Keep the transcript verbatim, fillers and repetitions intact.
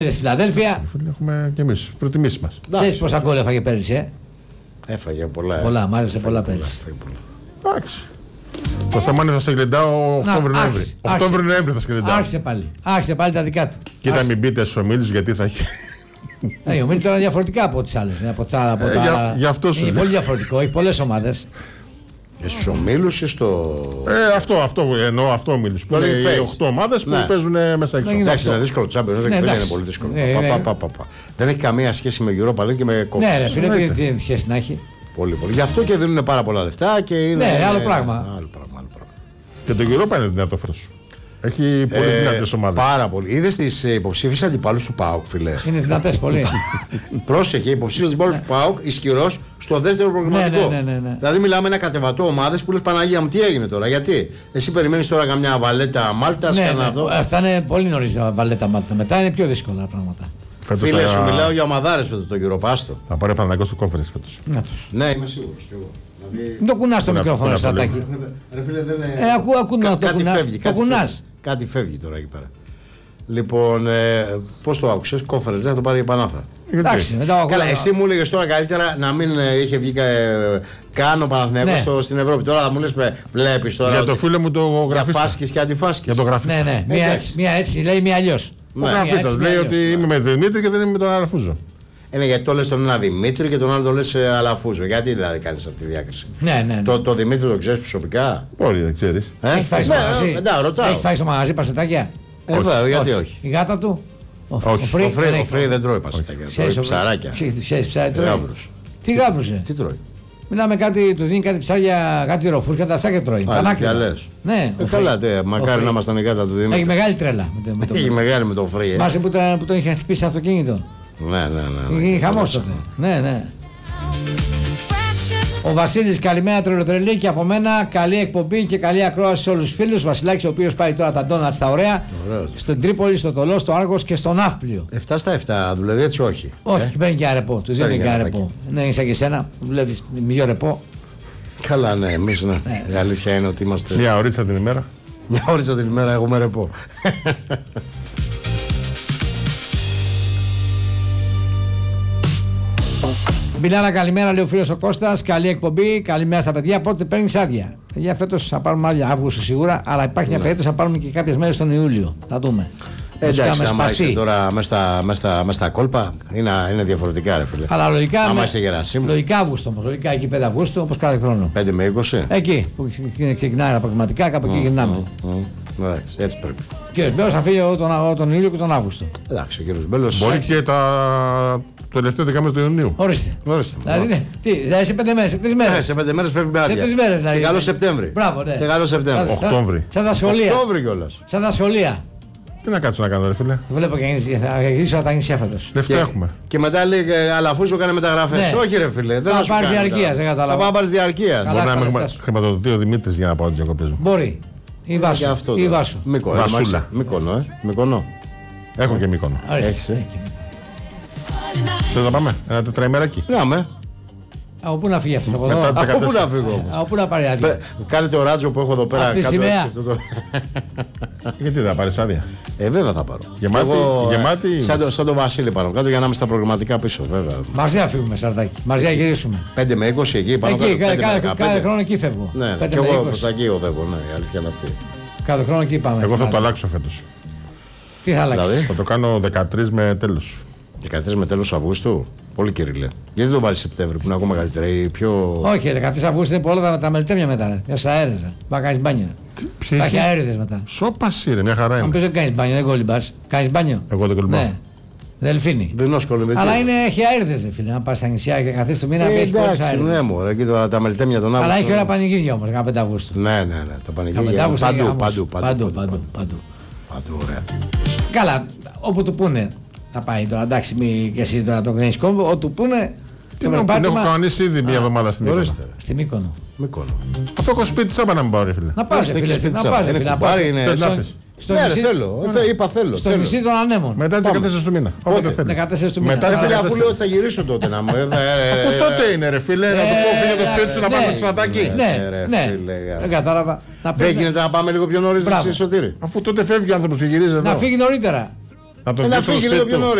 Στη Φιλαδέλφια. Έχουμε και εμείς προτιμήσεις μας. Ξέρεις πόσα γκολ έφαγε πέρυσι, ε? Έφαγε πολλά. Πολλά, μ' άρεσε πολλά πέρυσι. Εντάξει. Το θέμα είναι θα σε γλεντάω Οκτώβριο-Νοέμβρη. Οκτώβριο-Νοέμβρη θα σε γλεντάω. Άρχισε πάλι. Άρχισε πάλι τα δικά του. Κοίτα, μην μπείτε στους ομίλους γιατί θα έχει. Ναι, οι ομίλοι τώρα είναι διαφορετικά από τις άλλες. Από τα, από ε, τα... για, για αυτό σου είναι πολύ διαφορετικό, έχει πολλές ομάδες. Στους ομίλους ή στο. Ε, αυτό, αυτό εννοώ, αυτό ομίλους. Που είναι οι οκτώ ομάδες που ναι. παίζουν μέσα έξω. Εντάξει, είναι δύσκολο το Champions, ναι, είναι πολύ δύσκολο. Ναι, ναι. Πα, πα, πα, πα. Δεν έχει καμία σχέση με Europa League και με κόμμα. Ναι, ρε φίλε, τι σχέση να έχει. Πολύ, πολύ. Γι' αυτό και δίνουν πάρα πολλά λεφτά και είναι. Ναι, άλλο ε, πράγμα. Άλλο πράγμα, άλλο πράγμα. Και το Europa είναι δυνατό φέτος. Έχει πολύ ε, δυνατές ομάδες. Πάρα πολύ. Είδες τις υποψήφιες αντιπάλους του ΠΑΟΚ, φιλέ. Είναι δυνατές πολύ. Πρόσεχε, υποψήφιες αντιπάλους του ΠΑΟΚ ισχυρός στο δεύτερο προγραμματικό. Ναι, ναι, ναι, ναι. Δηλαδή, μιλάμε ένα κατεβατό ομάδες που λες Παναγία μου, τι έγινε τώρα. Γιατί εσύ περιμένεις τώρα καμιά βαλέτα Μάλτας, ναι, κανένα ναι. αυτό. Αυτά είναι πολύ νωρίς βαλέτα Μάλτα. Μετά είναι πιο δύσκολα πράγματα. Φέτος φίλε, θα... σου μιλάω για ομαδάρες φέτος το Europάστο. Θα πάρει Παναγιώτο στο conference φέτος. Ναι, είμαι σίγουρος κι εγώ. Δηλαδή... Δεν το κουνάς το μικρόφωνο, Σατάκη. Ρε φίλε, δεν είναι. Ε, ακού, ακού, Κα, το κάτι κουνάς. φεύγει. Το Κάτι κουνάς. Φεύγει, κάτι φεύγει τώρα εκεί πέρα. Λοιπόν, ε, πώς το άκουσες, conference, θα το πάρει η Πανάθα. Εντάξει, μετά καλά, εσύ μου έλεγες τώρα καλύτερα να μην ε, είχε βγει ε, καν ο Παναθηναϊκός ναι. στην Ευρώπη. Τώρα θα μου λες, βλέπεις τώρα. Για το φίλο μου το γραφίστα. Για φάσκες και αντιφάσκες. Για το γραφίστα. Ναι, ναι, μία έτσι, μία έτσι λέει, μία αλλιώς. Ο γραφίστας λέει ότι είμαι με Δημήτρη και δεν είμαι με τον Αλαφούζο. Είναι γιατί το λες τον ένα Δημήτρη και τον άλλο το λες Αλαφούζο. Γιατί δηλαδή κάνεις αυτή τη διάκριση. Ναι, ναι, ναι. Το, το Δημήτρη το ξέρεις προσωπικά. Μπορεί, δεν ξέρεις. Ε? Έχει φάει στο μαγαζί. Έχει φάει στο μαγαζί παστατάκια. Ε, βέβαια, γιατί όχι. Η γάτα του. Ο Φρέι δεν τρώει παστατάκια. Τρώει ψαράκια. Ξέρεις ψάρια. Τι γάβρουσε. Τι τρώει. Μιλάμε κάτι, του δίνει κάτι ψάρια, κάτι ροφούρια, τα αυτά και τρώει. Αλήθεια λες. Ναι. Ε, καλά, τε, μακάρι να ήμασταν η γάτα του Δημήτρη. Έχει μεγάλη τρέλα. Με το, έχει με μεγάλη με το Φρέι. Μάσε που, που τον είχε χτυπήσει αυτοκίνητο. Ναι, ναι, ναι. ναι. Είναι χαμός τότε. Ναι, ναι. Ο Βασίλης, καλημέρα τρελοτρελή και από μένα. Καλή εκπομπή και καλή ακρόαση σε όλους τους φίλους. Βασιλάκης, ο οποίος πάει τώρα τα ντόνατς στα ωραία. Ωραίος. Στον Τρίπολη, στο Τολό, στο Άργος και στον Ναύπλιο. εφτά στα εφτά δουλεύει έτσι, όχι. Όχι, ε? Παίρνει και αρεπό. Του δίνει και αρεπό. Ναι, είσαι και εσένα που δουλεύει μισό ρεπό. Καλά, ναι, εμείς ναι. ναι. Η αλήθεια είναι ότι είμαστε. Μια ωρίτσα την ημέρα. Μια ωρίτσα την ημέρα έχουμε ρεπό. Μπιλάρα, καλημέρα, λέει ο φίλος ο Κώστας. Καλή εκπομπή, καλημέρα στα παιδιά. Πότε παίρνεις άδεια? Για φέτος θα πάρουμε άδεια Αύγουστο σίγουρα, αλλά υπάρχει μια ναι. περίπτωση να πάρουμε και κάποιες μέρες τον Ιούλιο. Θα δούμε. Ε, εντάξει, άμα είσαι τώρα μέσα στα, μέσα, μέσα στα κόλπα, είναι, είναι διαφορετικά, ρε φίλε. Αλλά λογικά. Άμα είσαι Γερασίμου. Λογικά Αύγουστο όμως. Λογικά εκεί πέντε Αυγούστου όπως κάθε χρόνο. πέντε με είκοσι. Εκεί που ξεκινάει τα πραγματικά, κάπου εκεί mm, γυρνάμε. Mm, mm, εντάξει, έτσι πρέπει. Και ο Μπέλος θα φύγει τον, τον Ιούλιο και τον Αύγουστο. Εντάξει, ο κύριος Μπέλος. Μπορεί και τα. Το τελευταίο δεκάμενο του Ιουνίου. Ορίστε. Ορίστε. Δηλαδή, τι, δηλαδή σε πέντε μέρες, σε τρεις μέρες. Ναι, σε πέντε μέρες φεύγει με άδεια. Σε τρεις μέρες δηλαδή. Και καλό Σεπτέμβρη. Μπράβο, ναι. Και καλό Σεπτέμβρη. Οκτώβρη. Σαν τα σχολεία. Οκτώβρη κιόλας. Σαν τα σχολεία. Τι να κάτσω να κάνω, ρε φίλε. Βλέπω και θα γυρίσω να τα νησιά φέτος. Λεφτά έχουμε. Και μετά λέει Αλαφούζο κάνει μεταγραφές. Ναι. Όχι, ρε φίλε. Δεν θα πάρει διαρκεία, δεν καταλαβαίνω. Θα πάω πάρει διαρκεία. Μπορεί να με χρηματοδοτεί ο Δημήτρης για να πάω τις διακοπές μου. Μπορεί. Ή Βάσο. Ή Βάσο. Βασούλα. Μύκονο, ε. Μύκονο. Έχω και Μύκονο. Έχεις. Θες να πάμε, ένα τετραημεράκι. Ναι, με. Από πού να φύγει αυτό το εδώ. Από πού να φύγω όμως. Από πού να πάρει άδεια. Κάνετε ο ράτζο που έχω εδώ πέρα. Από τη σημαία. Γιατί δεν θα πάρεις άδεια. Ε, βέβαια θα πάρω. Γεμάτη. Γεμάτη. Σαν, το, σαν το Βασίλη πάνω κάτω για να είμαστε στα προγραμματικά πίσω, βέβαια. Μαζί να φύγουμε, Σαρδάκη. Μαζί να γυρίσουμε. πέντε με είκοσι εκεί πάνω εκεί, κάτω. Κάθε, κάθε χρόνο εκεί φεύγω. Ναι, και εγώ προς τα εκεί οδεύω. Ναι, η αλήθεια είναι αυτή. Κάθε χρόνο εκεί πάμε. Εγώ θα το αλλάξω φέτος. Τι θα αλλάξει. Θα το κάνω δεκατρείς με τέλος. δεκατρείς με τέλος Αυγούστου. Πολύ κυριλέ. Γιατί δεν το βάλει Σεπτέμβρη που είναι ακόμα καλύτερα ή πιο. Όχι, δεκατρείς Αυγούστου είναι πολλά τα, τα μελτέμια μετά. Για σα αέριδα. Μπα κάνει μπάνιο. Θα έχει αέριδες μετά. Σώπαση ρε, μια χαρά είναι. Αν πες δεν κάνει μπάνιο, δεν κολυμπά. Κάνει μπάνιο. Εγώ δεν κολυμπάω. Ναι. Δελφίνη. Δεν νόσκολο. Αλλά είναι, έχει αέριδες, φίλε. Αν πα στα νησιά και καθίσει το μήνα. Ε, εντάξει, ναι, μου. Εκεί το, τα μελτέμια τον Αύγουστο. Αλλά έχει ωραία πανηγύρια όμω, πέντε Αυγούστου. Ναι, ναι, ναι. Τα πανηγύρια. Παντού, παντού, παντού. Παντού, ωραία. Καλά, όπου του πούνε. Θα πάει τώρα, εντάξει, μη και εσύ τώρα το κρίνεις κόμπο, ό,τι πούνε. Τι να πούνε, έχω κανονίσει ήδη μια εβδομάδα στην Μύκονο. Στη Μύκονο. Αυτό έχω σπίτι, σαν να μην πάω, ρε φίλε. Να πας, φίλε, να πας, φίλε, να πας. Στο νησί, θέλω, είπα θέλω. Στο νησί των Ανέμων. Μετά τις δεκατέσσερις του μήνα. δεκατέσσερις του μήνα. Μετά φίλε, αφού λέω ότι θα γυρίσω τότε να μου. Αφού τότε είναι, ρε φίλε, να το πω φύγε το σπίτι σου να πάμε στο Σνατάκι. Ναι, ναι, δεν κατάλαβα. Δεν γίνεται να πάμε λίγο πιο νωρίς στη Σωτήρη. Αφού τότε φεύγει ο άνθρωπος και γυρίζει εδώ. Να φύγει νωρίτερα. Να τον να δείξω φύγει στο λίγο σπίτι πιο του.